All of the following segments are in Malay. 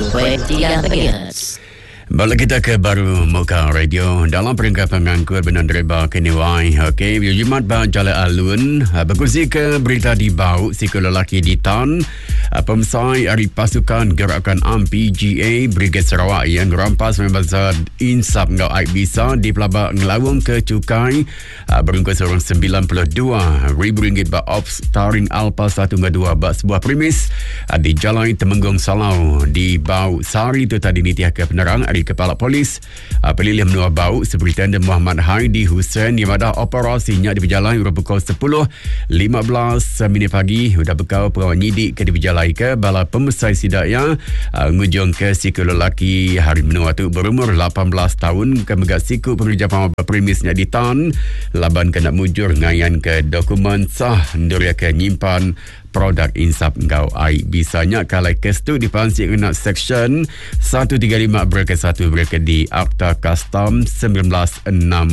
107.3 MHz. Balik kita ke Baru Muka Radio dalam peringkat pengangkut Benan Reba Keniwai. Okey, Jumat Jalan Alun berkongsi ke berita di Bau si lelaki di Tan pemsai dari pasukan gerakan AMPGA Brigade Sarawak yang rampas membazar insap ngau aib bisa di pelabak ngelawang ke cukai berungkus orang RM92,000 ba ops taring Alpa 1-2 ba sebuah premis di Jalan Temenggung Salau di Bau Sari itu tadi nitiah ke penerang dari Kepala Polis Pelilih Menua Bau Seperti Tanda Muhammad Haidi Hussein yang ada operasinya di berjalan pukul 10.15 minit pagi sudah bekal perawan nyidik ke di berjalan ke bala pemesai sidaknya ngujung ke siku lelaki hari menua tu berumur 18 tahun ke megak siku pengerja pemabak premisnya di Tan laban kena mujur ngayan ke dokumen sah nduria ke nyimpan produk insap ngau air bisanya kalau kes tu dipansi kena section 135/1 di Akta Custom 1967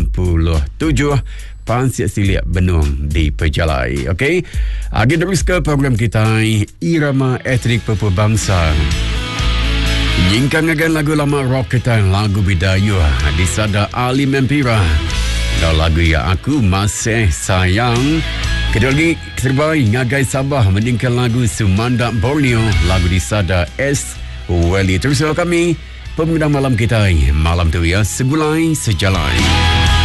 Pansiak Siliak Benung di Pejalai. Okey, kita terus ke program kita Irama Etnik Papua Bangsa. Nyingkang akan lagu lama rock kita lagu Bidayu di Sada Ali Mempira dan lagu Ya Aku Masih Sayang. Kedua lagi terbaik Ngagai Sabah meningkat lagu Sumandak Borneo lagu di Sada S Wali. Terus kami pemindah malam kita malam tu ya segulai sejalan.